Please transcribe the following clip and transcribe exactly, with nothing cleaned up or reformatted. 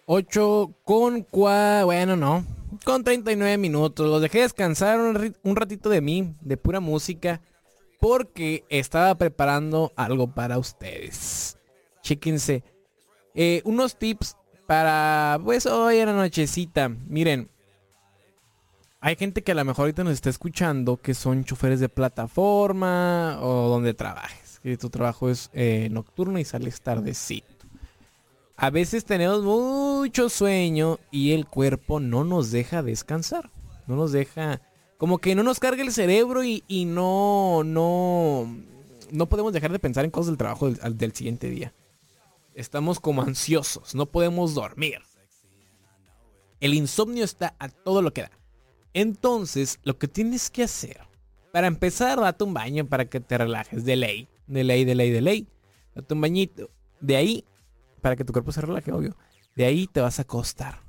ocho con cua... Bueno, no. Con treinta y nueve minutos. Los dejé descansar un, ri- un ratito de mí, de pura música, porque estaba preparando algo para ustedes. Chéquense. Eh, unos tips para, pues, hoy en la nochecita. Miren, hay gente que a lo mejor ahorita nos está escuchando que son choferes de plataforma o donde trabajes. Que tu trabajo es eh, nocturno y sales tardecito. A veces tenemos mucho sueño y el cuerpo no nos deja descansar. No nos deja... Como que no nos carga el cerebro y, y no, no, no podemos dejar de pensar en cosas del trabajo del, al- del siguiente día. Estamos como ansiosos, no podemos dormir. El insomnio está a todo lo que da. Entonces, lo que tienes que hacer, para empezar, date un baño para que te relajes. De ley, de ley, de ley, de ley. Date un bañito. De ahí, para que tu cuerpo se relaje, obvio. De ahí te vas a acostar.